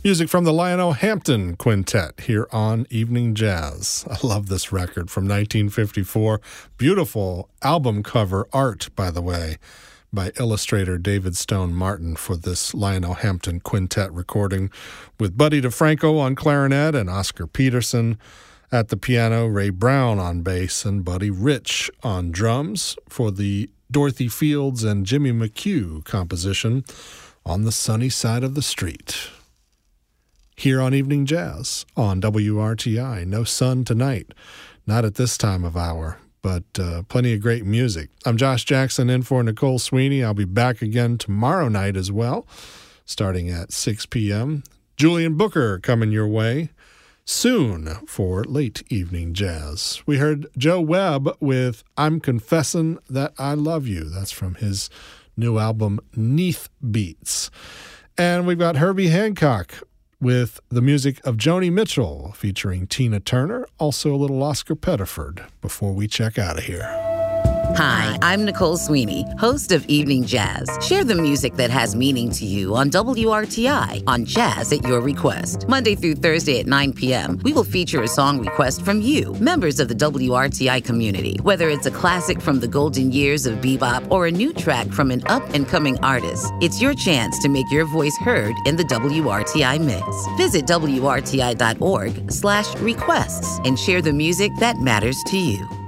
Music from the Lionel Hampton Quintet here on Evening Jazz. I love this record from 1954. Beautiful album cover art, by the way, by illustrator David Stone Martin for this Lionel Hampton Quintet recording, with Buddy DeFranco on clarinet and Oscar Peterson at the piano, Ray Brown on bass, and Buddy Rich on drums for the Dorothy Fields and Jimmy McHugh composition, On the Sunny Side of the Street. Here on Evening Jazz on WRTI. No sun tonight, not at this time of hour, but plenty of great music. I'm Josh Jackson in for Nicole Sweeney. I'll be back again tomorrow night as well, starting at 6 p.m. Julian Booker coming your way soon for Late Evening Jazz. We heard Joe Webb with I'm Confessin' That I Love You. That's from his new album, Neath Beats. And we've got Herbie Hancock with the music of Joni Mitchell featuring Tina Turner, also a little Oscar Pettiford before we check out of here. Hi, I'm Nicole Sweeney, host of Evening Jazz. Share the music that has meaning to you on WRTI on Jazz at Your Request. Monday through Thursday at 9 p.m., we will feature a song request from you, members of the WRTI community. Whether it's a classic from the golden years of bebop or a new track from an up-and-coming artist, it's your chance to make your voice heard in the WRTI mix. Visit WRTI.org/requests and share the music that matters to you.